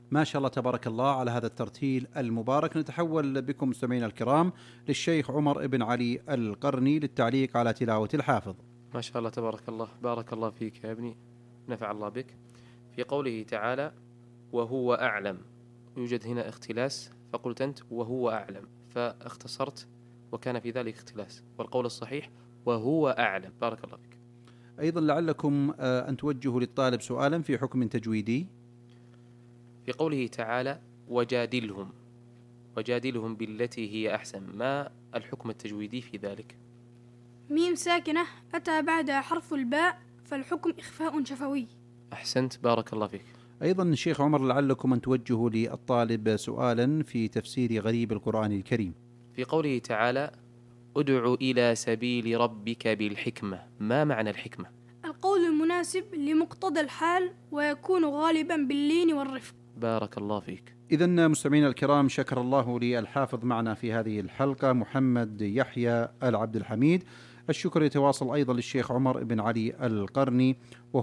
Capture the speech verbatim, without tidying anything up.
ما شاء الله تبارك الله على هذا الترتيل المبارك. نتحول بكم مستمعينا الكرام للشيخ عمر بن علي القرني للتعليق على تلاوة الحافظ. ما شاء الله تبارك الله، بارك الله فيك يا ابني، نفع الله بك. في قوله تعالى وهو أعلم، يوجد هنا اختلاس، فقلت أنت وهو أعلم، فاختصرت وكان في ذلك اختلاس، والقول الصحيح وهو أعلم. بارك الله فيك. أيضا لعلكم أن توجهوا للطالب سؤالا في حكم تجويدي. في قوله تعالى وجادلهم، وجادلهم بالتي هي أحسن، ما الحكم التجويدي في ذلك؟ ميم ساكنة أتى بعدها حرف الباء، فالحكم إخفاء شفوي. أحسنت، بارك الله فيك. أيضا الشيخ عمر لعلكم أن توجهوا للطالب سؤالا في تفسير غريب القرآن الكريم. في قوله تعالى ادع إلى سبيل ربك بالحكمة، ما معنى الحكمة؟ القول المناسب لمقتضى الحال، ويكون غالبا باللين والرفق. بارك الله فيك. إذن مستمعينا الكرام، شكر الله لي الحافظ معنا في هذه الحلقة محمد يحيى العبد الحميد. الشكر يتواصل أيضا للشيخ عمر بن علي القرني.